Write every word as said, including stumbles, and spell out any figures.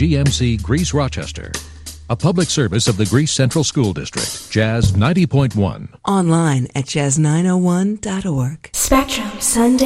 G M C Greece Rochester. A public service of the Greece Central School District. Jazz ninety point one. Online at jazz nine oh one dot org. Spectrum Sunday.